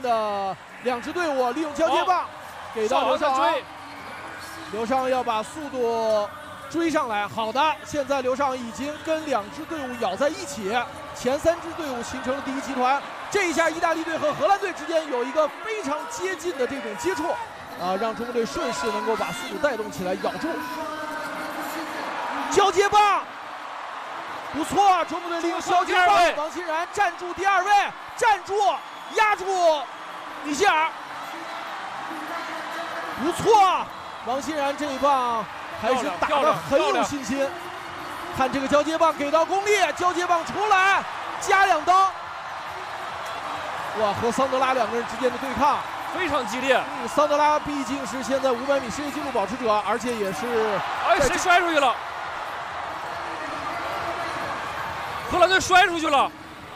的两支队伍利用交接棒给到刘少昂，刘少昂要把速度追上来。好的，现在刘少昂已经跟两支队伍咬在一起，前三支队伍形成了第一集团。这一下，意大利队和荷兰队之间有一个非常接近的这种接触，让中国队顺势能够把速度带动起来，咬住。交接棒，不错，中国队利用交接棒，王欣然站住第二位，站住，压住米歇尔，不错，王欣然这一棒还是打得很有信心。看这个交接棒给到巩俐，交接棒出来，加两刀。哇，和桑德拉两个人之间的对抗非常激烈。 桑德拉毕竟是现在500米世界纪录保持者，而且也是…… 哎，谁摔出去了？荷兰队摔出去了。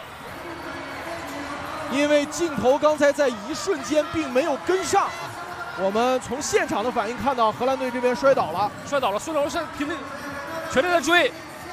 因为镜头刚才在一瞬间并没有跟上，我们从现场的反应看到荷兰队这边摔倒了， 孙龙是拼命全力在追。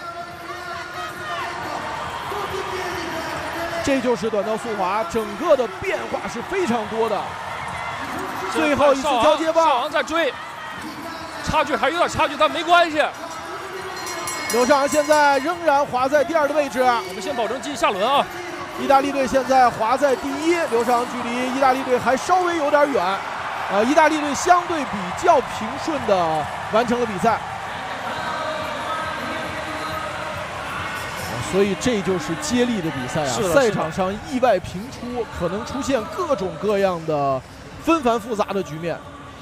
这就是短道速滑，整个的变化是非常多的。最后一次交接棒， 少昂在追，差距还有点差距，但没关系。 刘少昂现在仍然滑在第二的位置， 我们先保证进下轮啊。 意大利队现在滑在第一，刘少昂距离意大利队还稍微有点远。意大利队相对比较平顺的完成了比赛。所以这就是接力的比赛啊！赛场上意外频出，可能出现各种各样的纷繁复杂的局面。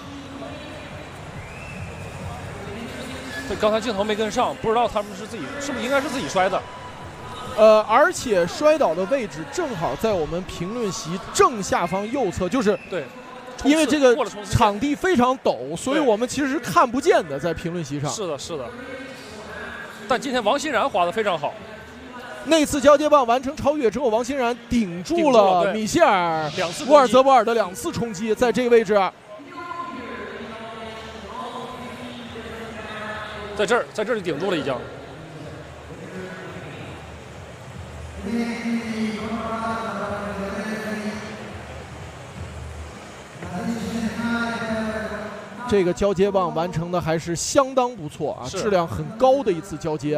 这刚才镜头没跟上，不知道他们是不是应该是自己摔的？ 而且摔倒的位置正好在我们评论席正下方右侧，就是对， 因为这个场地非常陡，所以我们其实是看不见的，在评论席上。 是的，是的。但今天王欣然滑得非常好。 那次交接棒完成超越之后，王欣然顶住了米歇尔、沃尔泽博尔的2次冲击，在这个位置， 在这儿就顶住了已经。 这个交接棒完成的还是相当不错啊，质量很高的一次交接。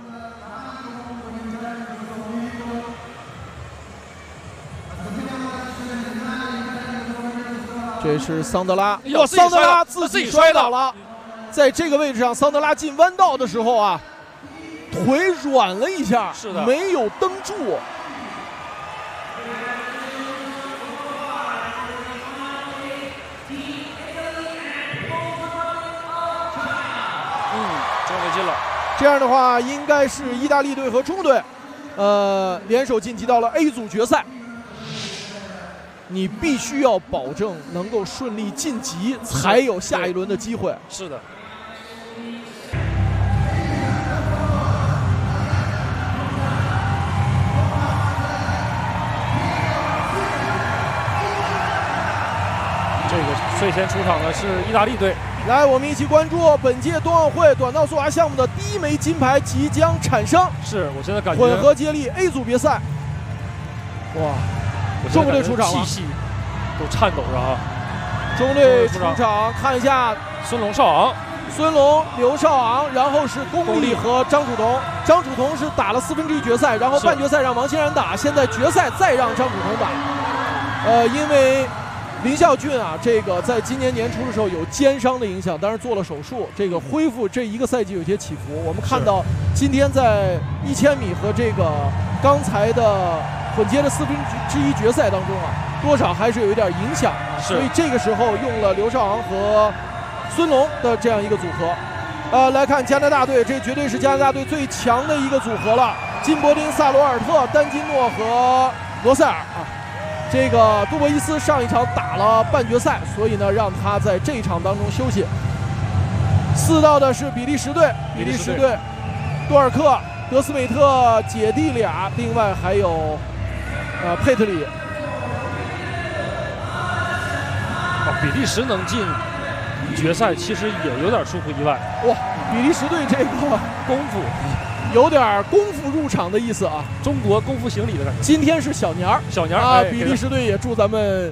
这是桑德拉，哇！桑德拉自己摔倒了，在这个位置上，桑德拉进弯道的时候啊，腿软了一下， 是的， 没有蹬住。 终于进了。 这样的话，应该是意大利队和中国队，联手晋级到了 A 组决赛。你必须要保证能够顺利晋级，才有下一轮的机会。 是的。这个最先出场的是意大利队。 来，我们一起关注本届冬奥会短道速滑项目的第1枚金牌即将产生。 是我现在感觉混合接力 A 组别赛。哇！中国队出场了， 气息都颤抖着啊！ 中国队出场，看一下孙龙、少昂、 刘少昂，然后是巩俐和张楚彤。张楚彤是打了1/4决赛，然后半决赛让王欣然打，现在决赛再让张楚彤打。因为林孝俊啊，这个在今年年初的时候有肩伤的影响，当然做了手术，这个恢复这一个赛季有些起伏。我们看到今天在1000米和这个刚才的混接的1/4决赛当中啊，多少还是有一点影响啊，所以这个时候用了刘少昂和孙龙的这样一个组合。来看加拿大队，这绝对是加拿大队最强的一个组合了，金伯丁、萨罗尔特、丹金诺和罗塞尔啊。这个杜博伊斯上一场打了半决赛，所以呢让他在这一场当中休息。4道的是比利时队，多尔克、德斯美特姐弟俩，另外还有佩特里。 比利时能进决赛，其实也有点出乎意外。 哇，比利时队这个功夫有点功夫入场的意思啊， 中国功夫行礼的感觉。 今天是小年儿， 啊， 比利时队也祝咱们